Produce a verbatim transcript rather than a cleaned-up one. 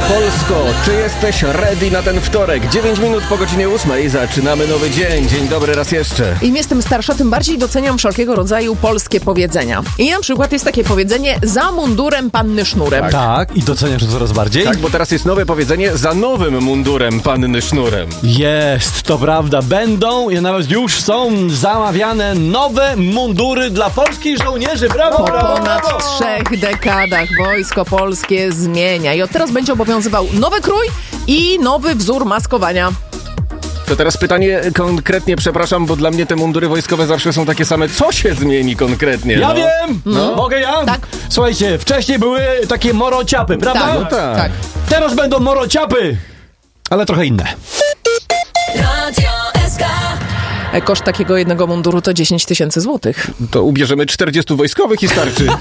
Polsko, czy jesteś ready na ten wtorek? dziewięć minut po godzinie ósmej zaczynamy nowy dzień. Dzień dobry raz jeszcze. Im jestem starsza, tym bardziej doceniam wszelkiego rodzaju polskie powiedzenia. I na przykład jest takie powiedzenie: za mundurem panny sznurem. Tak. Tak, i doceniasz to coraz bardziej? Tak, bo teraz jest nowe powiedzenie: za nowym mundurem panny sznurem. Jest, to prawda. Będą, i nawet już są zamawiane nowe mundury dla polskich żołnierzy. Brawo, Po brawo, ponad brawo! trzech dekadach wojsko polskie zmienia i od teraz będzie obowiązywał nowy krój i nowy wzór maskowania. To teraz pytanie konkretnie, przepraszam, bo dla mnie te mundury wojskowe zawsze są takie same. Co się zmieni konkretnie? Ja no? wiem! No. Mogę ja? Tak. Słuchajcie, wcześniej były takie morociapy, prawda? Tak, No tak. tak. Teraz będą morociapy, ale trochę inne. Radio S K. Koszt takiego jednego munduru to dziesięć tysięcy złotych. To ubierzemy czterdziestu wojskowych i starczy.